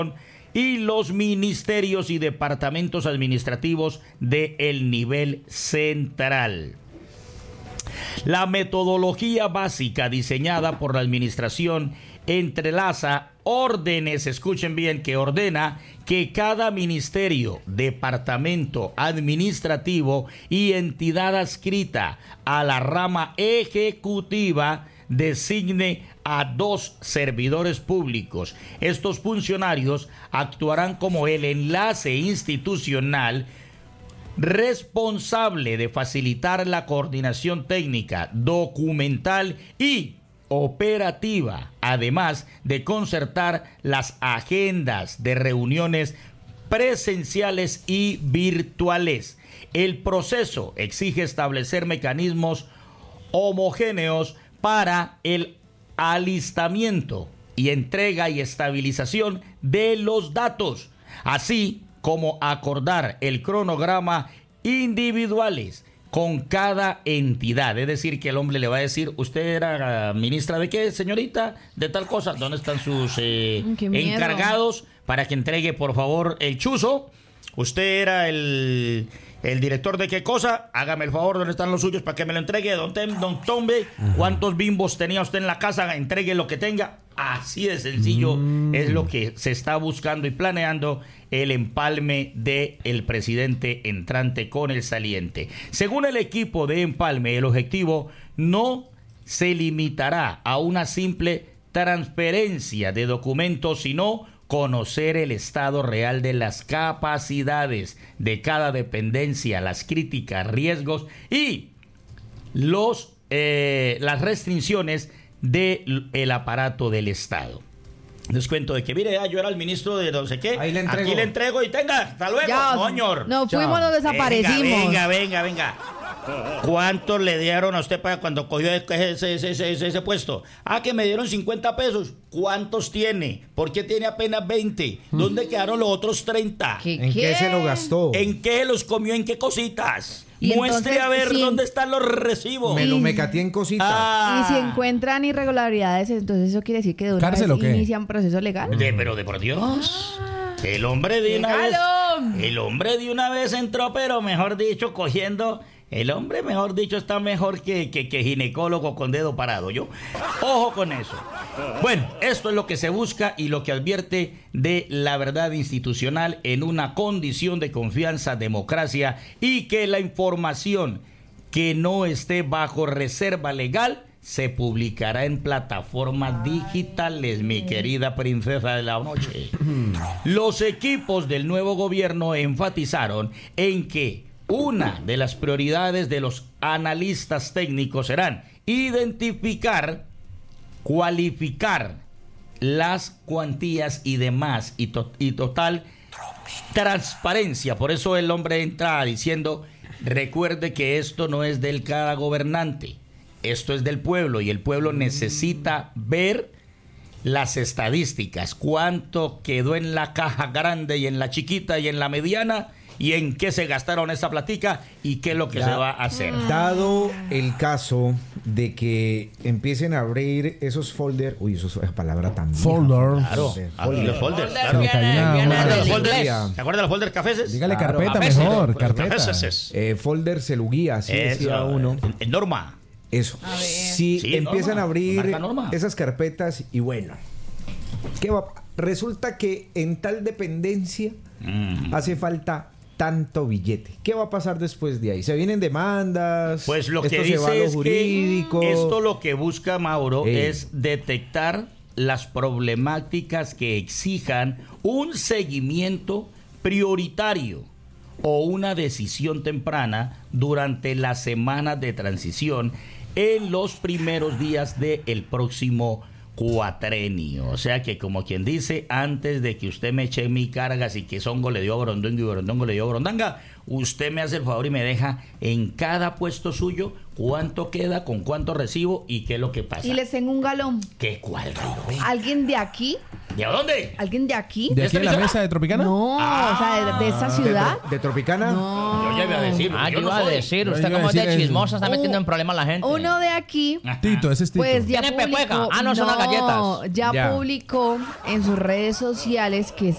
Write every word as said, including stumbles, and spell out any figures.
y los ministerios y departamentos administrativos del nivel central. La metodología básica diseñada por la administración entrelaza órdenes, escuchen bien, que ordena que cada ministerio, departamento administrativo y entidad adscrita a la rama ejecutiva designe a dos servidores públicos. Estos funcionarios actuarán como el enlace institucional responsable de facilitar la coordinación técnica, documental y operativa, además de concertar las agendas de reuniones presenciales y virtuales. El proceso exige establecer mecanismos homogéneos para el alistamiento y entrega y estabilización de los datos, así como acordar el cronograma individuales con cada entidad. Es decir, que el hombre le va a decir, usted era ministra de qué, señorita, de tal cosa, ¿dónde están sus eh, encargados para que entregue por favor el chuzo? Usted era el, el director de qué cosa, hágame el favor, ¿dónde están los suyos para que me lo entregue? Don, Tem, don Tombe, ¿cuántos bimbos tenía usted en la casa? Entregue lo que tenga. Así de sencillo mm. es lo que se está buscando y planeando el empalme del presidente entrante con el saliente. Según el equipo de empalme, el objetivo no se limitará a una simple transferencia de documentos, sino conocer el estado real de las capacidades de cada dependencia, las críticas, riesgos y los eh, las restricciones del aparato del Estado. Les cuento de que, mire, ya yo era el ministro de no sé qué, ahí le entrego. Aquí le entrego y tenga, hasta luego, ya, no, señor. No, fuimos, nos desaparecimos. Venga, venga, venga, venga. ¿Cuánto le dieron a usted para cuando cogió ese, ese, ese, ese, ese puesto? Ah, que me dieron cincuenta pesos. ¿Cuántos tiene? ¿Por qué tiene apenas veinte? ¿Dónde quedaron los otros treinta? ¿Qué, ¿En qué? qué se lo gastó? ¿En qué los comió? ¿En qué cositas? Muestre entonces, a ver sí. dónde están los recibos. Me lo mecateé en cositas. Ah. Y si encuentran irregularidades, entonces eso quiere decir que de una ¿Cárcel vez o qué? inician proceso legal. De, pero de por Dios. El hombre de una vez. El hombre de una vez entró, pero mejor dicho, cogiendo. El hombre, mejor dicho, está mejor que, que, que ginecólogo con dedo parado. Yo, ojo con eso. Bueno, esto es lo que se busca y lo que advierte de la verdad institucional en una condición de confianza, democracia y que la información que no esté bajo reserva legal se publicará en plataformas digitales, mi querida princesa de la noche. Los equipos del nuevo gobierno enfatizaron en que una de las prioridades de los analistas técnicos serán identificar, cualificar las cuantías y demás y, to- y total transparencia. Por eso el hombre entra diciendo, recuerde que esto no es del cada gobernante, esto es del pueblo y el pueblo necesita ver las estadísticas, cuánto quedó en la caja grande y en la chiquita y en la mediana y en qué se gastaron esa platica y qué es lo que ya, se va a hacer. Dado el caso de que empiecen a abrir esos folders, uy, eso es palabra tan folder, claro, folder. los folders, folder, claro. viene, viene ¿Se acuerdan de los del folders? inglés. ¿Se acuerdan de los folders cafeses? Dígale Claro, carpeta cafés, mejor, los carpeta. cafés. Eh, folder celuguía, así Eso, decía uno. En, en norma. Eso. Si Sí, empiezan norma, a abrir marca norma. esas carpetas y bueno, ¿qué va? Resulta que en tal dependencia Mm. hace falta tanto billete. ¿Qué va a pasar después de ahí? ¿Se vienen demandas? Pues lo ¿Esto que se va a dice lo es jurídico? que esto lo que busca Mauro Ey. es detectar las problemáticas que exijan un seguimiento prioritario o una decisión temprana durante las semanas de transición en los primeros días del próximo cuatrenio. O sea que, como quien dice, antes de que usted me eche mi cargas y que Zongo le dio a Borondongo y Borondongo le dio a Borondanga, usted me hace el favor y me deja en cada puesto suyo cuánto queda, con cuánto recibo y qué es lo que pasa. Y les tengo un galón. ¿Qué cuál galón? Alguien de aquí ¿De dónde? ¿Alguien de aquí? ¿De aquí ¿Esta en la emisora? mesa de Tropicana? No, o sea, de, de esta ciudad. ¿De, de Tropicana? No. Yo ya iba a decir. Ah, yo yo no iba a soy. decir, Yo usted iba a como es de decir eso. chismosa está metiendo en problemas a la gente. Uno de aquí, Tito, ese es Tito. pues ya ¿Tiene publicó, pecueca? Ah, no, son las galletas. ya Ya. publicó en sus redes sociales que